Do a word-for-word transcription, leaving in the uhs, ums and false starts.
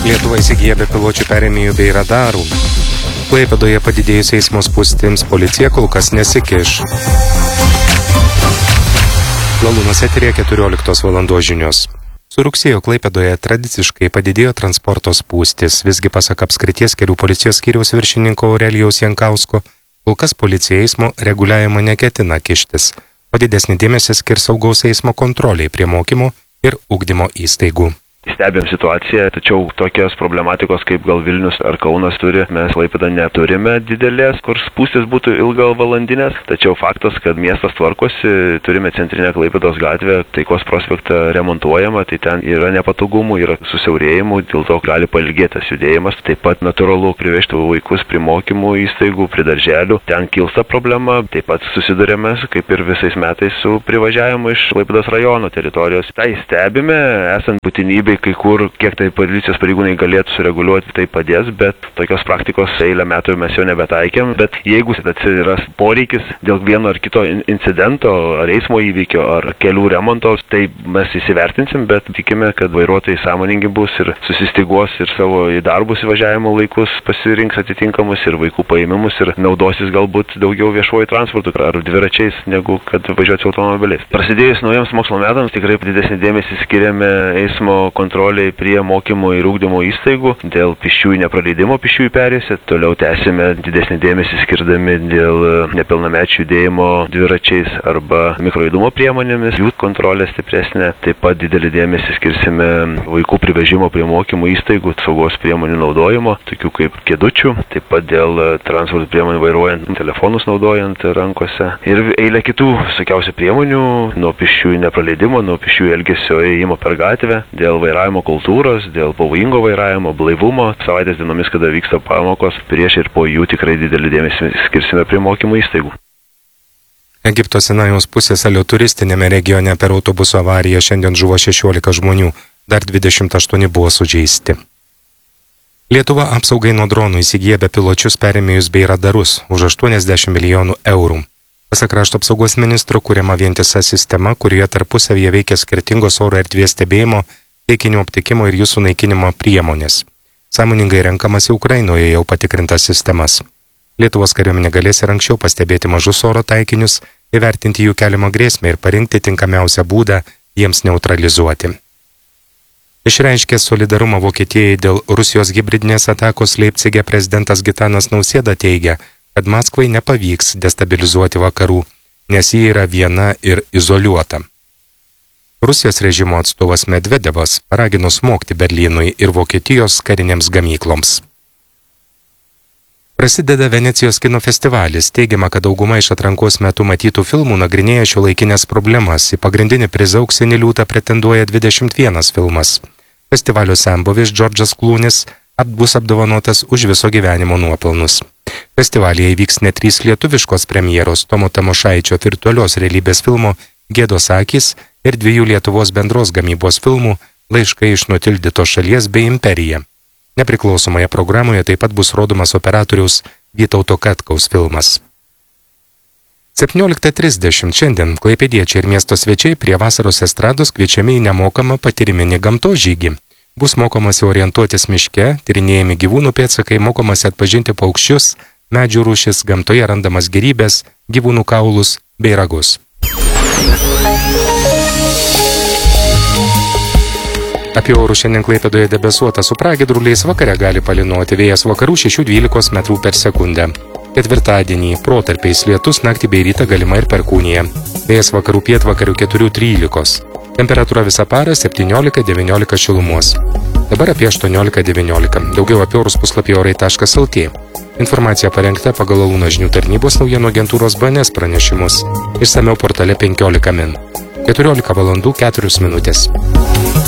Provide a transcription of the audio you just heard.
Lietuva įsigyja bepiločių perėmėjų bei radarų. Klaipėdoje padidėjus eismo spūstims policija kol kas nesikiš. Lalūnas eterėje keturioliktos valandos žinios. Su rugsėjo Klaipėdoje tradiciškai padidėjo transporto spūstis, visgi pasak apskrities kelių policijos skyriaus viršininko Aurelijaus Jankausko, kol kas policija eismo reguliavimo neketina kištis, o didesnį dėmesį skirs saugaus eismo kontroliai prie mokymo ir ugdymo įstaigų. Stebėm situaciją, tačiau tokios problematikos kaip gal Vilnius ar Kaunas turi, mes Klaipėda neturime didelės, kur spūstis būtų ilga valandinės, tačiau faktas, kad miestas tvarkosi, turime centrinę Klaipėdos gatvę, Taikos prospektą remontuojama, tai ten yra nepatogumų, yra susiaurėjimų, dėl to gali pailgėtas judėjimas, taip pat natūralu privežti vaikus prie mokymų įstaigų, prie darželių, ten kilsta problema, taip pat susidurėme, kaip ir visais metais, su privažiavimu iš Klaipėdos rajono teritorijos. Tai stebime, esant būtinybei, kai kur, kiek tai policijos pareigūnai galėtų sureguliuoti, tai padės, bet tokios praktikos eilę metų mes jau nebetaikėm, bet jeigu atsiras poreikis dėl vieno ar kito incidento, ar eismo įvykio, ar kelių remonto, tai mes įsivertinsim, bet tikime, kad vairuotojai sąmoningi bus ir susistiguos ir savo į darbus įvažiavimo laikus pasirinks atitinkamus ir vaikų paėmimus ir naudosis galbūt daugiau viešuoju transportu ar dviračiais, negu kad važiuoti automobiliais. Prasidėjus naujams mokslo metams tikrai didesnį dėmesį skiriame eismo kontroliai prie mokymo ir ugdymo įstaigų dėl pėsčiųjų nepraleidimo pėsčiųjų perėjose. Toliau tęsime didesnį dėmesį skirdami dėl nepilnamečių judėjimo dviračiais arba mikrojudumo priemonėmis, jų kontrolė stipresnė. Taip pat didelį dėmesį skirsime vaikų privežimo prie mokymo įstaigų, saugos priemonių naudojimo, tokių kaip kėdučių, taip pat dėl transporto priemonių vairuojant, telefonus naudojant rankose ir eilė kitų visokiausių priemonių nuo pėsčiųjų nepraleidimo, nuo pėsčiųjų elgesio ėjimo per gatvę, dėl vairavimo kultūros, dėl pavojingo vairavimo, blaivumo. Savaitės dienomis, kada vyksta pamokos, prieš ir po jų tikrai didelį dėmesį skirsime prie mokymo įstaigų. Egipto Sinajaus pusiasalio turistinėme regione per autobuso avariją šiandien žuvo šešiolika žmonių, dar dvidešimt aštuoni buvo sužeisti. Lietuva apsaugai nuo dronų įsigyja bepiločius perėmėjus bei radarus už aštuoniasdešimt milijonų eurų. Pasak krašto apsaugos ministro kuriama vientisa sistema, kurioje tarpusavyje veikia skirtingos oro erdvės stebėjimo, taikinių aptikimo ir jų sunaikinimo priemonės. Sąmoningai renkamasi Ukrainoje jau patikrintas sistemas. Lietuvos kariuomenė galės ir anksčiau pastebėti mažus oro taikinius, įvertinti jų keliamą grėsmę ir parinkti tinkamiausią būdą jiems neutralizuoti. Išreiškė solidarumą Vokietijai dėl Rusijos hibridinės atakos Leipcige prezidentas Gitanas Nausėda teigia, kad Maskvai nepavyks destabilizuoti vakarų, nes ji yra viena ir izoliuota. Rusijos režimo atstovas Medvedevas paragino smogti Berlynui ir Vokietijos karinėms gamykloms. Prasideda Venecijos kino festivalis. Teigiama, kad dauguma iš atrankos metu matytų filmų nagrinėja šiuolaikinės problemas. Į pagrindinį prizą auksinį liūtą pretenduoja dvidešimt vienas filmas. Festivalio senbuvis Džordžas Klūnis bus apdovanotas už viso gyvenimo nuopelnus. Festivalyje įvyks net trys lietuviškos premjeros Tomo Tamošaičio virtualios realybės filmo Gėdos akys ir dviejų Lietuvos bendros gamybos filmų Laiškai iš nutildytos šalies bei Imperija. Nepriklausomoje programoje taip pat bus rodomas operatoriaus Vytauto Katkaus filmas. septynioliktą trisdešimt šiandien klaipėdiečiai ir miesto svečiai prie vasaros estrados kviečiami į nemokamą patyriminį gamtos žygį. Bus mokomasi orientuotis miške, tyrinėjami gyvūnų pėdsakai, mokomasi atpažinti paukščius, medžių rūšis, gamtoje randamas gėrybes, gyvūnų kaulus bei ragus. Apie orų šiandien Klaipėdoje debesuota su pragiedruliais, vakare gali palynoti, vėjas vakarų šešių dvylikos metrų per sekundę. Ketvirtadienį protarpiais lietus, naktį bei rytą galima ir perkūnija. Vėjas vakarų pietvakarių keturių trylikos. Temperatūra visą parą septyniolika devyniolika šilumos. Dabar apie aštuoniolika devyniolika. Daugiau apie orus puslapyje orai taškas lt. Informacija parengta pagal Lalūno žinių tarnybos naujienų agentūros B N S pranešimus. Išsamiau portale penkiolika min. keturiolika valandų keturios minutės.